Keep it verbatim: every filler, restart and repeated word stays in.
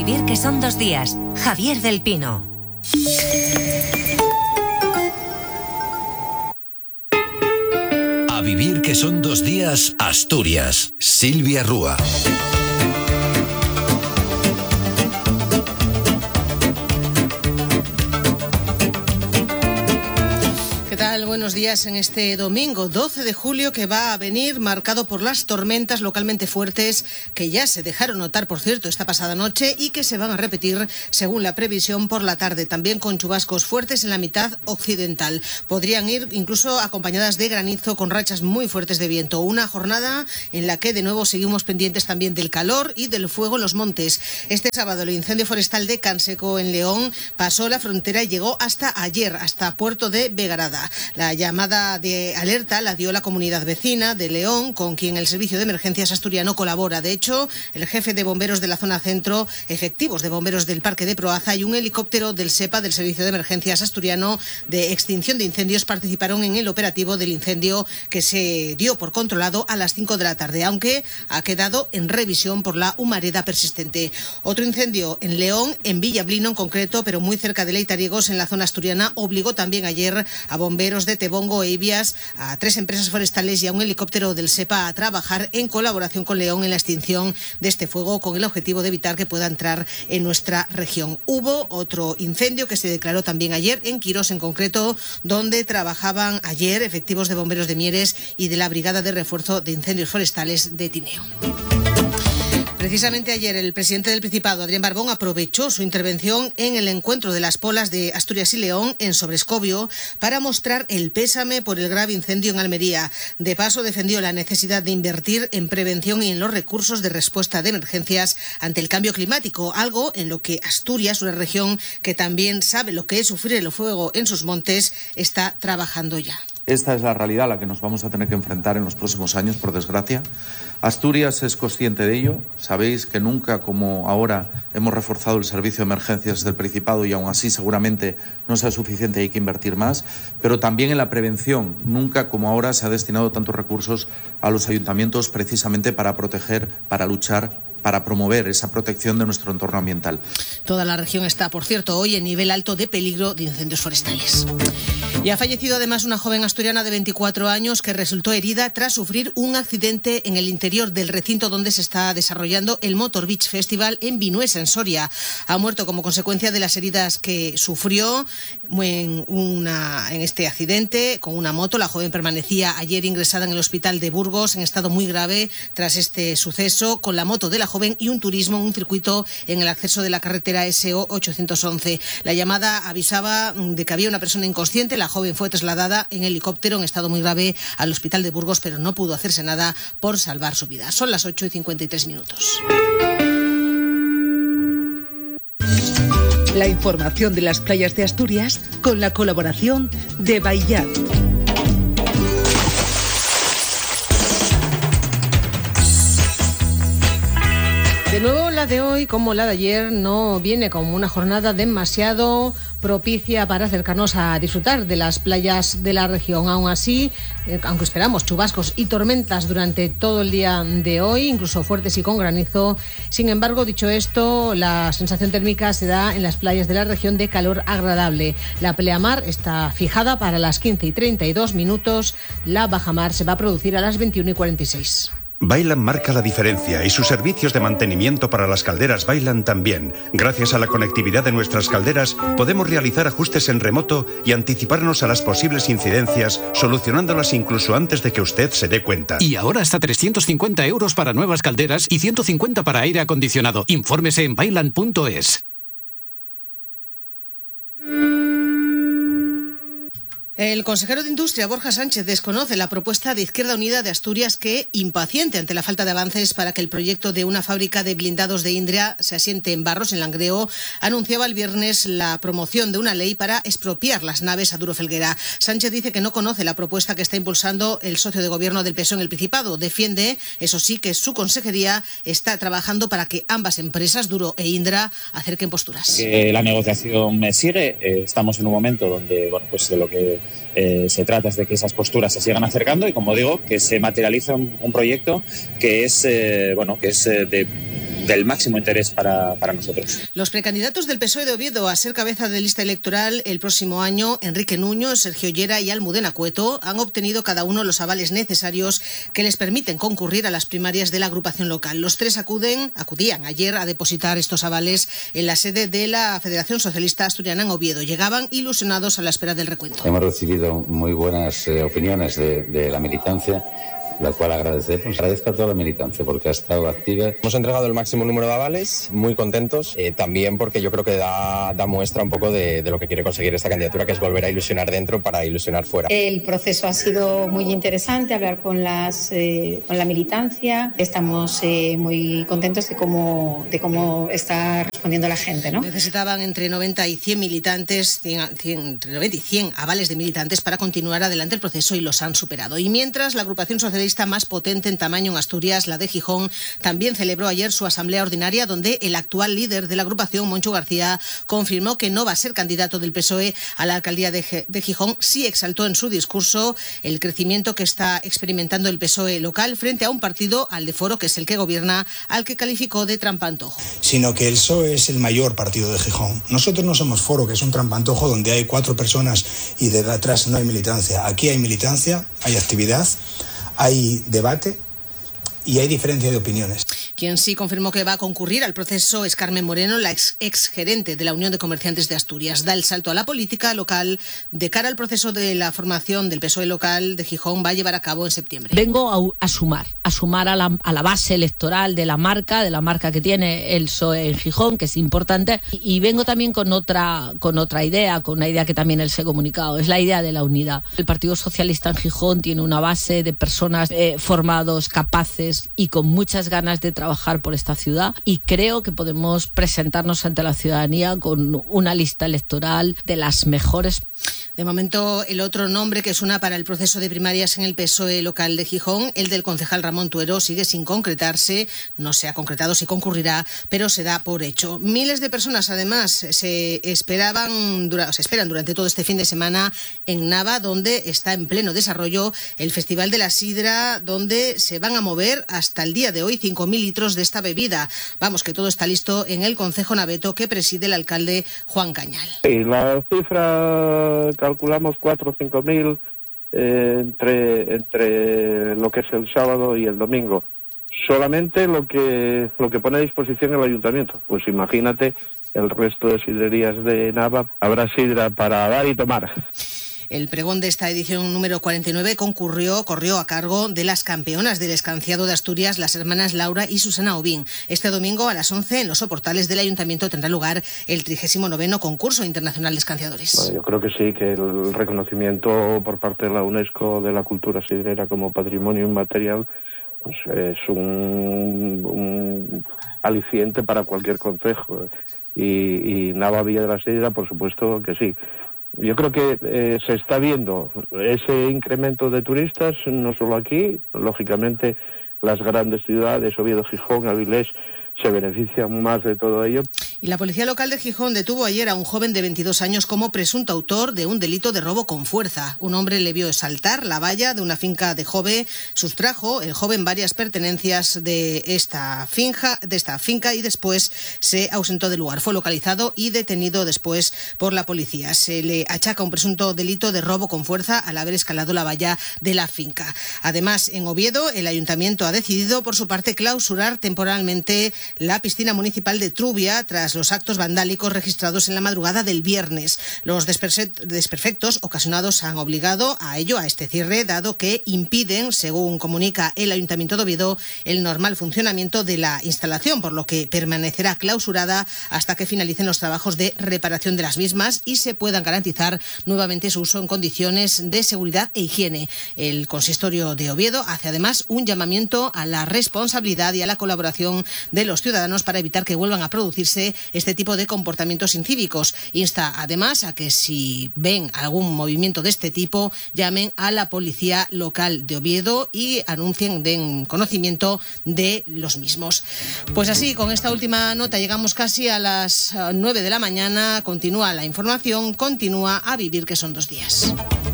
vivir que son dos días. Javier del Pino. A vivir que son dos días, Asturias. Silvia Rúa. ¿Qué tal? Buenos días en este domingo doce de julio que va a venir marcado por las tormentas localmente fuertes que ya se dejaron notar, por cierto, esta pasada noche y que se van a repetir según la previsión por la tarde, también con chubascos fuertes en la mitad occidental. Podrían ir incluso acompañadas de granizo con rachas muy fuertes de viento. Una jornada en la que de nuevo seguimos pendientes también del calor y del fuego en los montes. Este sábado el incendio forestal de Canseco en León pasó la frontera y llegó hasta ayer, hasta Puerto de Vegarada. La llamada de alerta la dio la comunidad vecina de León, con quien el Servicio de Emergencias asturiano colabora. De hecho, el jefe de bomberos de la zona centro, efectivos de bomberos del Parque de Proaza y un helicóptero del SEPA, del Servicio de Emergencias asturiano de extinción de incendios, participaron en el operativo del incendio que se dio por controlado a las cinco de la tarde, aunque ha quedado en revisión por la humareda persistente. Otro incendio en León, en Villablino en concreto, pero muy cerca de Leitariegos, en la zona asturiana, obligó también ayer a bomberos de Tebongo e Ibias, a tres empresas forestales y a un helicóptero del SEPA a trabajar en colaboración con León en la extinción de este fuego, con el objetivo de evitar que pueda entrar en nuestra región. Hubo otro incendio que se declaró también ayer en Quirós en concreto, donde trabajaban ayer efectivos de bomberos de Mieres y de la Brigada de Refuerzo de Incendios Forestales de Tineo. Precisamente ayer el presidente del Principado, Adrián Barbón, aprovechó su intervención en el encuentro de las Polas de Asturias y León en Sobrescobio para mostrar el pésame por el grave incendio en Almería. De paso, defendió la necesidad de invertir en prevención y en los recursos de respuesta de emergencias ante el cambio climático, algo en lo que Asturias, una región que también sabe lo que es sufrir el fuego en sus montes, está trabajando ya. Esta es la realidad a la que nos vamos a tener que enfrentar en los próximos años, por desgracia. Asturias es consciente de ello. Sabéis que nunca como ahora hemos reforzado el servicio de emergencias del Principado y aún así seguramente no sea suficiente, hay que invertir más. Pero también en la prevención, nunca como ahora se ha destinado tantos recursos a los ayuntamientos precisamente para proteger, para luchar, para promover esa protección de nuestro entorno ambiental. Toda la región está, por cierto, hoy en nivel alto de peligro de incendios forestales. Y ha fallecido además una joven asturiana de veinticuatro años que resultó herida tras sufrir un accidente en el interior del recinto donde se está desarrollando el Motor Beach Festival en Vinuesa, en Soria. Ha muerto como consecuencia de las heridas que sufrió en, una, en este accidente con una moto. La joven permanecía ayer ingresada en el hospital de Burgos en estado muy grave tras este suceso, con la moto de la joven y un turismo en un circuito en el acceso de la carretera S O ochocientos once. La llamada avisaba de que había una persona inconsciente. La joven fue trasladada en helicóptero en estado muy grave al hospital de Burgos, pero no pudo hacerse nada por salvar su vida. Son las ocho y cincuenta y tres minutos. La información de las playas de Asturias con la colaboración de Baillat. De nuevo, la de hoy, como la de ayer, no viene como una jornada demasiado propicia para acercarnos a disfrutar de las playas de la región. Aún así, eh, aunque esperamos chubascos y tormentas durante todo el día de hoy, incluso fuertes y con granizo, sin embargo, dicho esto, la sensación térmica se da en las playas de la región de calor agradable. La pleamar está fijada para las quince y treinta y dos minutos, la bajamar se va a producir a las veintiuno y cuarenta y seis. Bailan marca la diferencia y sus servicios de mantenimiento para las calderas Bailan también. Gracias a la conectividad de nuestras calderas podemos realizar ajustes en remoto y anticiparnos a las posibles incidencias, solucionándolas incluso antes de que usted se dé cuenta. Y ahora hasta trescientos cincuenta euros para nuevas calderas y ciento cincuenta para aire acondicionado. Infórmese en bailan punto es. El consejero de Industria, Borja Sánchez, desconoce la propuesta de Izquierda Unida de Asturias que, impaciente ante la falta de avances para que el proyecto de una fábrica de blindados de Indra se asiente en Barros, en Langreo, anunciaba el viernes la promoción de una ley para expropiar las naves a Duro Felguera. Sánchez dice que no conoce la propuesta que está impulsando el socio de gobierno del P S O E en el Principado. Defiende, eso sí, que su consejería está trabajando para que ambas empresas, Duro e Indra, acerquen posturas. Que la negociación sigue. Eh, estamos en un momento donde, bueno, pues de lo que Eh, se trata es de que esas posturas se sigan acercando y, como digo, que se materialice un, un proyecto que es, eh, bueno, que es eh, de del máximo interés para, para nosotros. Los precandidatos del P S O E de Oviedo a ser cabeza de lista electoral el próximo año, Enrique Nuño, Sergio Llera y Almudena Cueto, han obtenido cada uno los avales necesarios que les permiten concurrir a las primarias de la agrupación local. Los tres acuden, acudían ayer a depositar estos avales en la sede de la Federación Socialista Asturiana en Oviedo. Llegaban ilusionados a la espera del recuento. Hemos recibido muy buenas eh, opiniones de, de la militancia, la cual agradecemos. Agradezco a toda la militancia porque ha estado activa. Hemos entregado el máximo número de avales, muy contentos, eh, también porque yo creo que da, da muestra un poco de, de lo que quiere conseguir esta candidatura, que es volver a ilusionar dentro para ilusionar fuera. El proceso ha sido muy interesante, hablar con, las, eh, con la militancia. Estamos eh, muy contentos de cómo, de cómo está respondiendo la gente, ¿no? Necesitaban entre noventa y cien militantes, cien, cien, entre noventa y cien avales de militantes para continuar adelante el proceso y los han superado. Y mientras la agrupación socialista más potente en tamaño en Asturias, la de Gijón, también celebró ayer su asamblea ordinaria, donde el actual líder de la agrupación, Moncho García, confirmó que no va a ser candidato del P S O E a la alcaldía de, G- de Gijón. Sí exaltó en su discurso el crecimiento que está experimentando el P S O E local frente a un partido, al de Foro, que es el que gobierna, al que calificó de trampantojo. Sino que el P S O E es el mayor partido de Gijón. Nosotros no somos Foro, que es un trampantojo donde hay cuatro personas y de atrás no hay militancia. Aquí hay militancia, hay actividad, hay debate y hay diferencia de opiniones. Quien sí confirmó que va a concurrir al proceso es Carmen Moreno, la ex, ex gerente de la Unión de Comerciantes de Asturias. Da el salto a la política local de cara al proceso de la formación del P S O E local de Gijón. Va a llevar a cabo en septiembre. Vengo a, a sumar, a sumar a la, a la base electoral de la marca, de la marca que tiene el P S O E en Gijón, que es importante. Y, y vengo también con otra, con otra idea, con una idea que también les he comunicado. Es la idea de la unidad. El Partido Socialista en Gijón tiene una base de personas eh, formados, capaces y con muchas ganas de trabajar trabajar por esta ciudad y creo que podemos presentarnos ante la ciudadanía con una lista electoral de las mejores. De momento, el otro nombre que suena para el proceso de primarias en el P S O E local de Gijón, el del concejal Ramón Tuero, sigue sin concretarse. No se ha concretado si concurrirá, pero se da por hecho. Miles de personas, además, se esperaban, se esperan durante todo este fin de semana en Nava, donde está en pleno desarrollo el Festival de la Sidra, donde se van a mover hasta el día de hoy cinco mil litros de esta bebida. Vamos, que todo está listo en el concejo naveto que preside el alcalde Juan Cañal. Sí, la cifra calculamos cuatro o cinco mil eh, entre, entre lo que es el sábado y el domingo. Solamente lo que, lo que pone a disposición el ayuntamiento. Pues imagínate, el resto de sidrerías de Nava habrá sidra para dar y tomar. El pregón de esta edición número cuarenta y nueve concurrió, corrió a cargo de las campeonas del escanciado de Asturias, las hermanas Laura y Susana Obín. Este domingo a las once en los soportales del Ayuntamiento tendrá lugar el trigésimo noveno concurso internacional de escanciadores. Bueno, yo creo que sí, que el reconocimiento por parte de la UNESCO de la cultura sidrera como patrimonio inmaterial pues, es un, un aliciente para cualquier concejo. Y, y Nava Villa de la Sidra, por supuesto que sí. Yo creo que eh, se está viendo ese incremento de turistas, no solo aquí, lógicamente las grandes ciudades, Oviedo, Gijón, Avilés, se benefician más de todo ello. Y la policía local de Gijón detuvo ayer a un joven de veintidós años como presunto autor de un delito de robo con fuerza. Un hombre le vio saltar la valla de una finca de Jove, sustrajo el joven varias pertenencias de esta finca, de esta finca y después se ausentó del lugar. Fue localizado y detenido después por la policía. Se le achaca un presunto delito de robo con fuerza al haber escalado la valla de la finca. Además, en Oviedo, el ayuntamiento ha decidido por su parte clausurar temporalmente la piscina municipal de Trubia tras los actos vandálicos registrados en la madrugada del viernes. Los desperfectos ocasionados han obligado a ello, a este cierre, dado que impiden, según comunica el Ayuntamiento de Oviedo, el normal funcionamiento de la instalación, por lo que permanecerá clausurada hasta que finalicen los trabajos de reparación de las mismas y se puedan garantizar nuevamente su uso en condiciones de seguridad e higiene. El consistorio de Oviedo hace además un llamamiento a la responsabilidad y a la colaboración de los ciudadanos para evitar que vuelvan a producirse este tipo de comportamientos incívicos. Insta además a que si ven algún movimiento de este tipo llamen a la policía local de Oviedo y anuncien, den conocimiento de los mismos. Pues así, con esta última nota llegamos casi a las nueve de la mañana. Continúa la información, continúa A Vivir que son dos días.